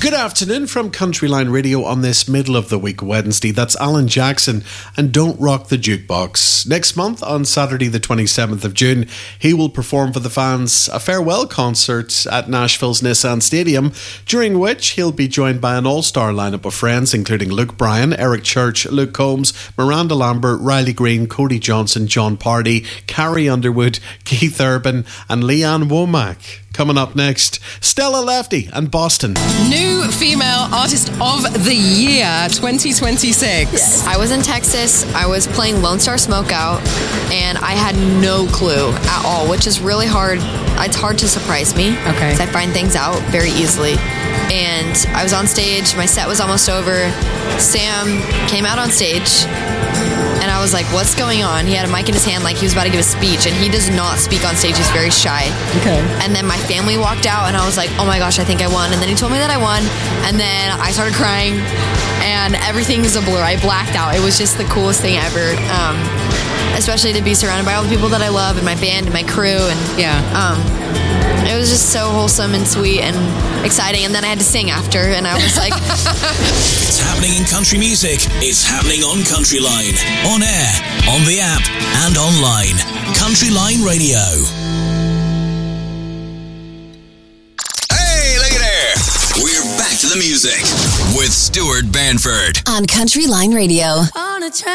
Good afternoon from Countryline Radio on this middle of the week Wednesday. That's Alan Jackson and Don't Rock the Jukebox. Next month on Saturday the 27th of June, he will perform for the fans a farewell concert at Nashville's Nissan Stadium, during which he'll be joined by an all-star lineup of friends including Luke Bryan, Eric Church, Luke Combs, Miranda Lambert, Riley Green, Cody Johnson, John Pardy, Carrie Underwood, Keith Urban and Leanne Womack. Coming up next, Stella Lefty and Boston. New Female Artist of the Year 2026. Yes. I was in Texas. I was playing Lone Star Smokeout, and I had no clue at all, which is really hard. It's hard to surprise me. Okay. 'Cause I find things out very easily. And I was on stage. My set was almost over. Sam came out on stage, and I was like, what's going on? He had a mic in his hand like he was about to give a speech, and he does not speak on stage. He's very shy. Okay. And then my family walked out, and I was like, oh my gosh, I think I won. And then he told me that I won, and then I started crying, and everything is a blur. I blacked out. It was just the coolest thing ever, especially to be surrounded by all the people that I love and my band and my crew. And it was just so wholesome and sweet and exciting. And then I had to sing after, and I was like... It's happening in country music. It's happening on Countryline. On air, on the app, and online. Countryline Radio. Hey, look at there. We're back to the music with Stuart Banford. On Countryline Radio. On a train.